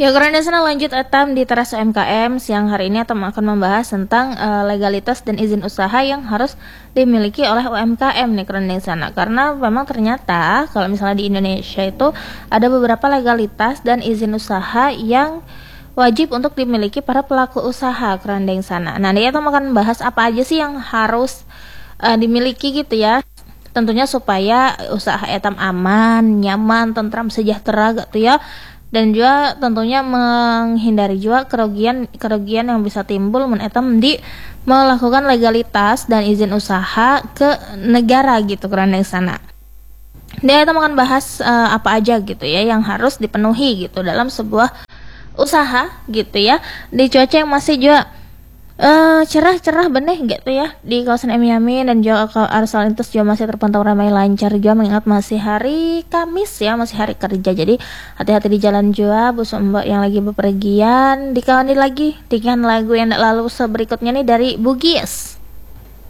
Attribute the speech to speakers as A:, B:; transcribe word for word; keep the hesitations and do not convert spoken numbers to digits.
A: Ya, karena sana lanjut etam di teras U M K M. Siang hari ini Atam akan membahas tentang uh, legalitas dan izin usaha yang harus dimiliki oleh U M K M nih karena sana. Karena memang ternyata kalau misalnya di Indonesia itu ada beberapa legalitas dan izin usaha yang wajib untuk dimiliki para pelaku usaha kerandeng sana. Nah, dia Atam akan bahas apa aja sih yang harus uh, dimiliki gitu ya. Tentunya supaya usaha etam aman, nyaman, tentram, sejahtera gitu ya. Dan juga tentunya menghindari juga kerugian-kerugian yang bisa timbul mun etam di melakukan legalitas dan izin usaha ke negara gitu karena di sana. Dia etam akan bahas uh, apa aja gitu ya yang harus dipenuhi gitu dalam sebuah usaha gitu ya di cuaca yang masih juga Uh, cerah-cerah benih gitu ya di kawasan Emiyamin, dan juga arus lalu lintas juga masih terpantau ramai lancar juga mengingat masih hari Kamis ya, masih hari kerja. Jadi hati-hati di jalan juga bus mbak yang lagi bepergian. Dikawani lagi dengan lagu yang lalu berikutnya nih dari Bugis.